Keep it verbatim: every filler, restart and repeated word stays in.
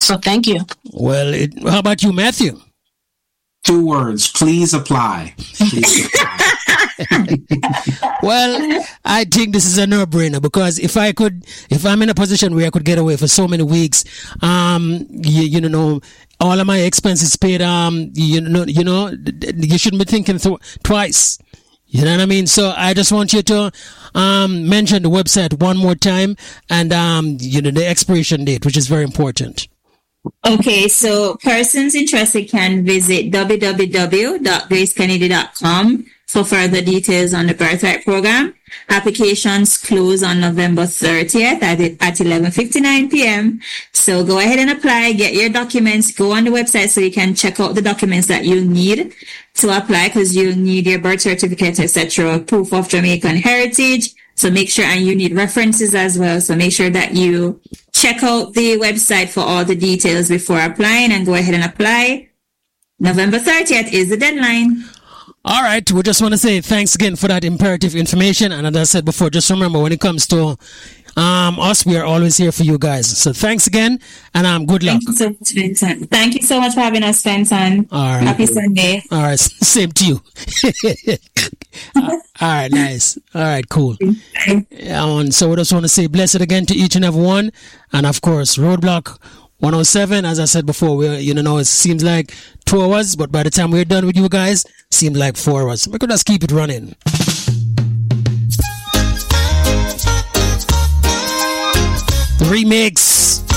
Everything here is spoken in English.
So thank you. Well, it, how about you, Matthew? Two words, please apply. Please apply. Well, I think this is a no-brainer because if I could, if I'm in a position where I could get away for so many weeks, um, you, you know, all of my expenses paid, um, you know, you know, you shouldn't be thinking th- twice. You know what I mean? So I just want you to um, mention the website one more time and, um, you know, the expiration date, which is very important. Okay, so persons interested can visit w w w dot grace kennedy dot com for further details on the birthright program. Applications close on November thirtieth at, at eleven fifty-nine p.m. So go ahead and apply, get your documents, go on the website so you can check out the documents that you need to apply because you need your birth certificate, et cetera, proof of Jamaican heritage. So make sure, and you need references as well. So make sure that you check out the website for all the details before applying and go ahead and apply. November thirtieth is the deadline. All right. We just want to say thanks again for that imperative information. And as I said before, just remember when it comes to um, us, we are always here for you guys. So thanks again and um, good luck. Thank you so much, Fenton. Thank you so much for having us, Fenton. All right. Happy Sunday. All right. Same to you. All right. Nice. All right. Cool. Um, so we just want to say blessed again to each and every one. And of course, Roadblock one oh seven, as I said before, we you know, it seems like two hours, but by the time we're done with you guys, it seems like four hours. We could just keep it running. Remix.